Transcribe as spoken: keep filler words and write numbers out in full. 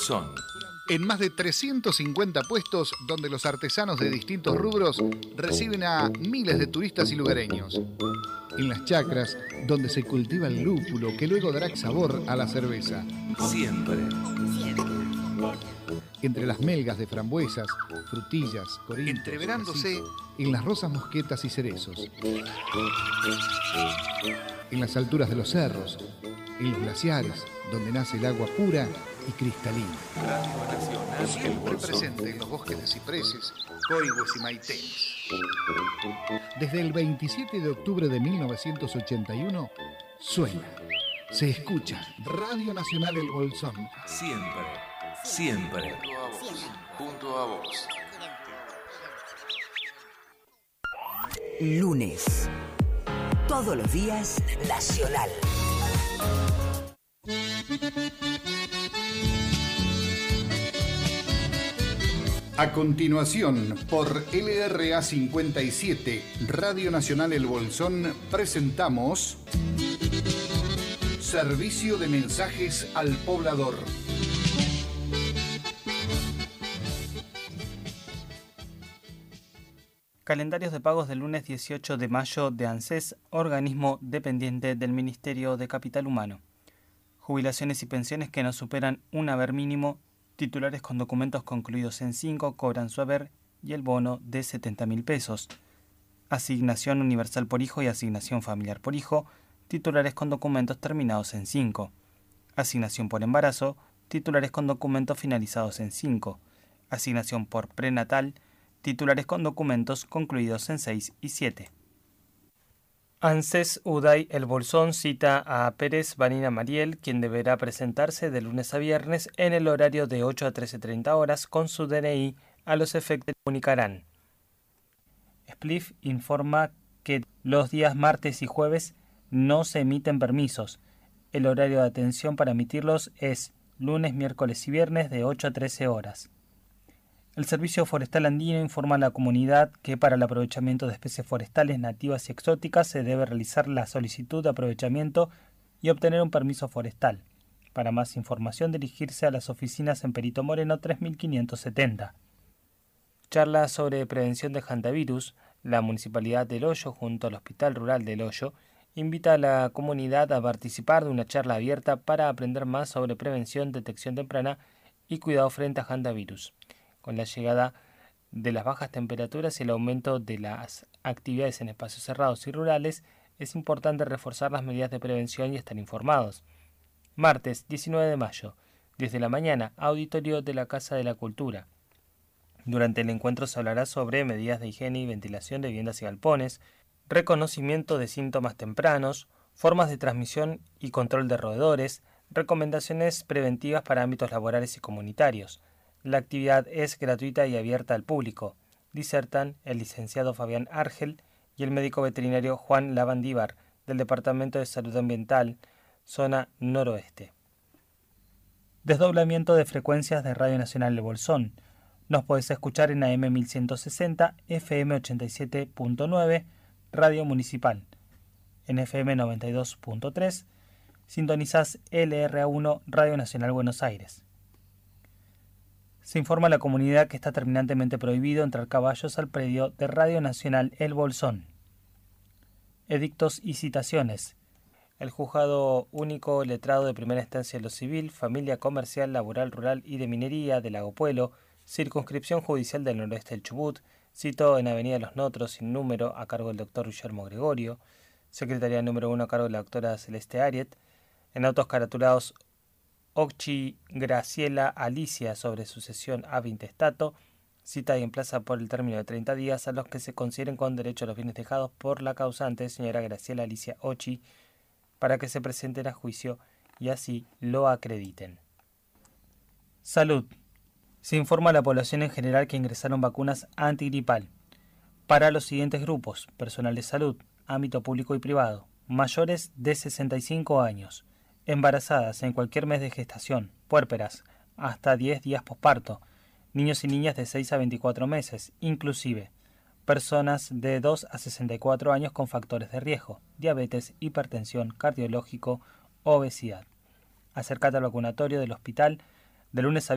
Bolsón. En más de trescientos cincuenta puestos donde los artesanos de distintos rubros reciben a miles de turistas y lugareños. En las chacras donde se cultiva el lúpulo que luego dará sabor a la cerveza. Siempre. Entre las melgas de frambuesas, frutillas, corintos, entreverándose en las rosas mosquetas y cerezos. En las alturas de los cerros, en los glaciares, donde nace el agua pura y cristalina. Siempre presente en los bosques de cipreses, coigües y maitenes. Desde el veintisiete de octubre de mil novecientos ochenta y uno, suena, se escucha Radio Nacional El Bolsón. Siempre, siempre, junto a vos. Lunes. Todos los días, Nacional. A continuación, por L R A cincuenta y siete, Radio Nacional El Bolsón, presentamos Servicio de Mensajes al Poblador. Calendarios de pagos del lunes dieciocho de mayo de ANSES, organismo dependiente del Ministerio de Capital Humano. Jubilaciones y pensiones que no superan un haber mínimo. Titulares con documentos concluidos en cinco cobran su haber y el bono de setenta mil pesos. Asignación universal por hijo y asignación familiar por hijo. Titulares con documentos terminados en cinco. Asignación por embarazo. Titulares con documentos finalizados en cinco. Asignación por prenatal. Titulares con documentos concluidos en seis y siete. ANSES Uday El Bolsón cita a Pérez Vanina Mariel, quien deberá presentarse de lunes a viernes en el horario de ocho a trece treinta horas con su D N I a los efectos que comunicarán. Spliff informa que los días martes y jueves no se emiten permisos. El horario de atención para emitirlos es lunes, miércoles y viernes de ocho a trece horas. El Servicio Forestal Andino informa a la comunidad que para el aprovechamiento de especies forestales nativas y exóticas se debe realizar la solicitud de aprovechamiento y obtener un permiso forestal. Para más información dirigirse a las oficinas en Perito Moreno tres mil quinientos setenta. Charla sobre prevención de hantavirus. La Municipalidad del Hoyo junto al Hospital Rural del Hoyo invita a la comunidad a participar de una charla abierta para aprender más sobre prevención, detección temprana y cuidado frente a hantavirus. Con la llegada de las bajas temperaturas y el aumento de las actividades en espacios cerrados y rurales, es importante reforzar las medidas de prevención y estar informados. Martes diecinueve de mayo, diez de la mañana, auditorio de la Casa de la Cultura. Durante el encuentro se hablará sobre medidas de higiene y ventilación de viviendas y galpones, reconocimiento de síntomas tempranos, formas de transmisión y control de roedores, recomendaciones preventivas para ámbitos laborales y comunitarios. La actividad es gratuita y abierta al público, disertan el licenciado Fabián Argel y el médico veterinario Juan Lavandívar, del Departamento de Salud Ambiental, zona noroeste. Desdoblamiento de frecuencias de Radio Nacional El Bolsón. Nos podés escuchar en A M mil ciento sesenta, F M ochenta y siete punto nueve, Radio Municipal. En F M noventa y dos punto tres, sintonizás L R A uno, Radio Nacional Buenos Aires. Se informa a la comunidad que está terminantemente prohibido entrar caballos al predio de Radio Nacional El Bolsón. Edictos y citaciones. El Juzgado Único Letrado de Primera Instancia de lo Civil, Familia Comercial, Laboral, Rural y de Minería de Lago Puelo, Circunscripción Judicial del Noroeste del Chubut, citó en Avenida Los Notros sin número a cargo del doctor Guillermo Gregorio, Secretaría número uno a cargo de la doctora Celeste Ariet, en autos caratulados Occhi Graciela Alicia sobre sucesión ab intestato, cita y emplaza por el término de treinta días a los que se consideren con derecho a los bienes dejados por la causante, señora Graciela Alicia Occhi, para que se presenten a juicio y así lo acrediten. Salud. Se informa a la población en general que ingresaron vacunas antigripal para los siguientes grupos: personal de salud, ámbito público y privado, mayores de sesenta y cinco años, embarazadas en cualquier mes de gestación, puérperas, hasta diez días posparto, niños y niñas de seis a veinticuatro meses, inclusive personas de dos a sesenta y cuatro años con factores de riesgo, diabetes, hipertensión, cardiológico, obesidad. Acércate al vacunatorio del hospital de lunes a